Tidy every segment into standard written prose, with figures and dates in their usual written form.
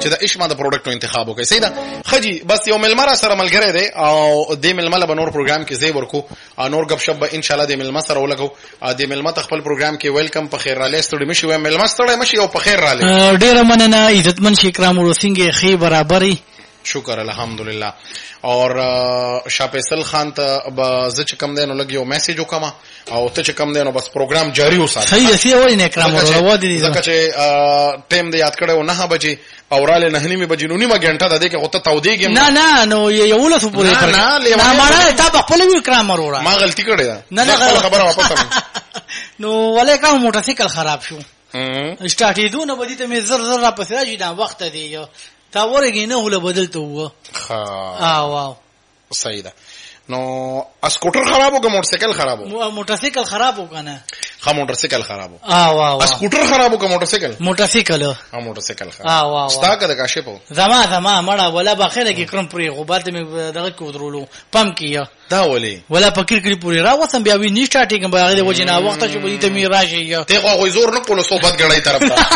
چې د اشما د پروډکټو انتخاب وکړي. صحیح ده خجی بس یو ملمر سره ملګری دی او د ململ به نور پروګرام کې زی ورکو نور غب شپ ان شاء الله د ململ سره ولګو د ململ خپل پروګرام کې ویلکم په خیر را لستړي مشي و ململ ستړي مشي او په خیر را لې. ډیر مننه عزتمن شي کرام ورسینګي خي برابرۍ شکر الحمدلله. اور شاه فیصل خان ته ز چې کم دینو لګیو میسج وکما او ته چې کم دینو بس پروګرام جاری وساتئ. صحیح دی وای نه کرام ورو دي ځکه چې ټیم دې یاد کړو 9 بجې او رااله 9 بجې نو نیمه غنټه ده کې غوته تودېږم. نه نو یو له سپورې نه مړه تا په خپل وی کرام ورو ما غلطی کړې ده. نه خبره واپس نو ولې کوم موټر سایکل خراب شو سٹارټې دونه بدی ته مې زر را پسې راځي دا وخت دی تا ورګې نه ولا بدلته و. واو صحیح ده. نو اسکوټر خراب وګ موټر سایکل خراب وګ موټر سایکل خراب وکنه خا موټر سایکل خراب وګ واو اسکوټر خراب وګ موټر سایکل موټر سایکل خراب واو ستا کده کاشه په زما مړه ولا بخیره کې کرم پرې غوبات مې دغه کو درولو پم کیه دا ولي ولا پکیر کړی پوری را وسم بیا وی نی سٹارټینګ به هغه د وجنه وخت چې بلی ته می راشي ته خو زور نه کولو صحبت غړای طرف ته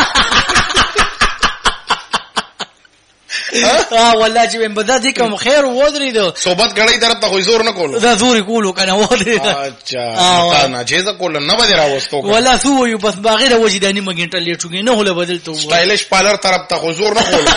والله چې من بدا دي کوم خیر ودرې دو صحبت غړای طرف ته خو زور نه کولو دا زور کولو کنه ودرې اچھا تا نه جیزه کول نه بدر راوستو ولا سو یو بس باغره وجداني مګنټه لیټوګي نه هله بدلته سټایلش پالر طرف ته خو زور نه کولو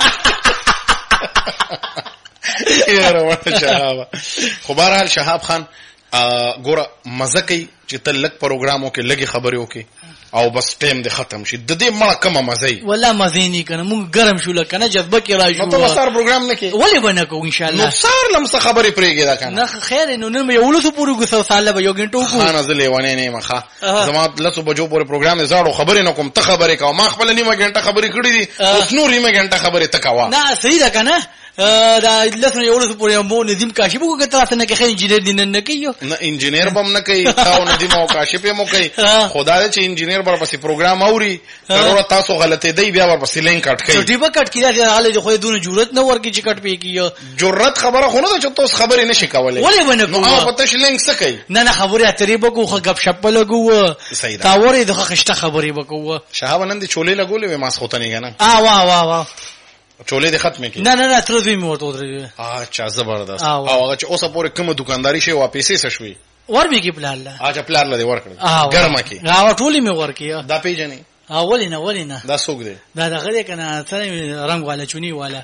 یاره شهاب خو بهرحال شهاب خان ګوره مزه کوي چې تل لک پروګرامو کې لګي خبرې وکي او بس ټیم دې ختم شي د دې مړه کومه مزه والله مزه نه کنه مونږ ګرم شو لکنه جذبه کې راځو نو ته سار پروګرام نه کې ولې بنه کو ان شاء الله نو سار لمسه خبرې پرېږي دا کنه نه خیر نو نن یو لسو پورې ګسو ساله به یو غنټو کو خان ازلې ونه نه مخه زما لسو بجو پورې پروګرام زړو خبرې نه کوم ته خبرې کوم ما خپل نیمه غنټه خبرې کړې دي اوس نور نیمه غنټه خبرې تکوا نه صحیح ده کنه دا لسنه یو لسو پورې مو ندیم کاشف کو کته ته نه کې انجینیر دین نه کیو نه انجینیر بم نه کوي تاو ندیم او کاشف مو کوي خدای چې انجینیر بر پسې پروګرام اوري ضرورت تاسو غلطه دی بیا ور پسې لینک کټ کوي چټي په کټ کیږي حاله خو دونه ضرورت نه ورکی چې کټ پی کیو ضرورت خبره خو نه چې تاسو خبرې نشي کولای ولې ونه کوو او پته شي لینک څه کوي نه خبره اترې بګو خو غب شپ لګو تا ورې دغه خشته خبرې بګو شهاب نن دي چولې لګولې وې ماس خوته نه کنه واه چولې د ختمه کی نه تر دې مو ورته درې اچھا زبردست او هغه چې اوسه پورې کومه دکانداري شي واپسې څه شوي ور به کې پلان لا اچھا پلان لدی ورکړ ګرمه کی ټولې مې ورکې دا پیژنې ولینه دا څوک دی دا دغه کنه څنګه رنگ والا چونی والا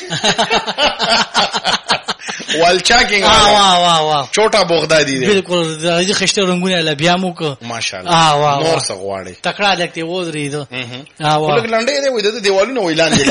والچاکینګ واه چوټا بغدادي دی بالکل د خشته رنگونه لا بیا مو کو ماشاءالله نور څه غواړي تکړه لګته ودرې دو ولګ لنډې دی وې د دیوالونو ویلاندې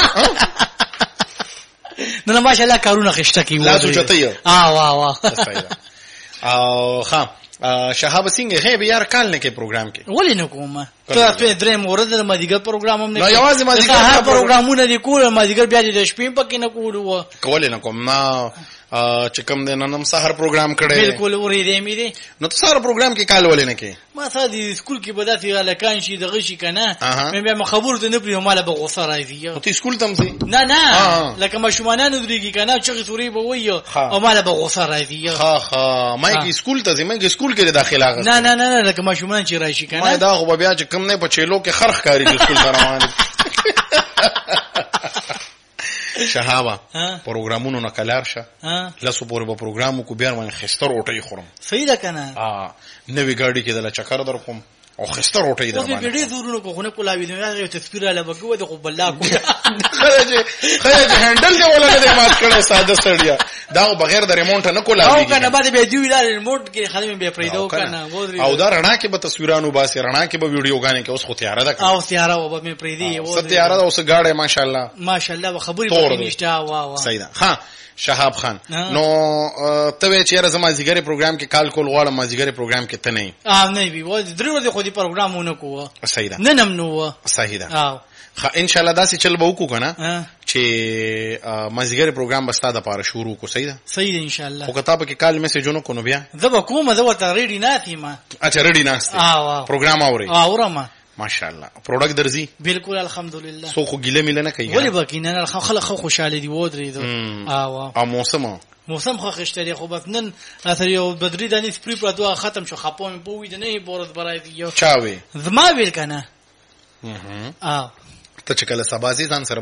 نه ماشاءالله کارونه خشته کی لا سوچته واه او خام شهاب سنگ هي بیا کال نه کې پروګرام کې ولې نه کومه ته په درې مورد د مدیګر پروګرام هم نه یوازې مدیګر هر پروګرامونه دي کول مدیګر بیا د شپې پکې نه کولو کولې نه کوم نه چې کوم دین نن سحر پروګرام کړي بالکل اورې دې مې دي نو سحر پروګرام کې کال ولې نه کې ما ساده سکول کې بداتې الکان شي دغه شي کنه مې بیا خبرو ته نه پریو مال به غوسه راځي ته سکول تم سي نه لکه مشمانانو درېږي کنه چې سوري به وایو او مال به غوسه راځي ها ما کې سکول ته زمونږ سکول کې داخله غوښته نه لکه مشمان چې راشي کنه ما دا خو بیا چې کم نه په چيلو کې خرخ کاری د سکول روان شهابا پروګرامونو نه کلار شه لاسو پورې په پروګرامو کو بیا باندې خستر اوټي خورم صحیح ده کنه نوې ګاډي کې د چکر در کوم او خستر اوټي در باندې په دې زورونو کو خونه کولاوي نه تصویر له بګو د خپل کو خرج هندل دی ولا نه مات کړه ساده سړیا دا بغیر د ریمونټ نه کولاوي او کنه بعد به دی ویل ریمونټ کې خلک به پریدو کنه او دا رڼا کې به تصویرانو باسي رڼا کې به ویډیو غانې کې اوس خو تیار ده او تیار او به مې پریدي او تیار ده اوس گاډه ماشاءالله خبرې به نشته واه صحیح ده ها شهاب خان نو ته چې زما زیګری پروګرام کې کال کول غواړم ما زیګری پروګرام کې ته نه وي و درې ورځې خو دې پروګرامونه کوه صحیح ده نه نو صحیح ده ان شاء الله داسې چل به وکړو کنه چې ما زیګری پروګرام بستا د پاره شروع کو صحیح ده ان شاء الله خو کتاب کې کال میسجونو کو نو بیا زه به کومه زه ورته ریډي نه ما اچھا ریډي نه پروګرام اورم ماشاءالله پروډکټ درځي بالکل الحمدلله سو خو ګیله مل نه کوي ولی بکینه خلک خوشاله دي ودرې دو او موسم خو خشتري خو بس نن اثر یو بدري دانی سپری پراتو ختم شو خپوم پوي نه بورز برای دی چاوي زما ویل کنه ته چې کله سبا سي ځان سره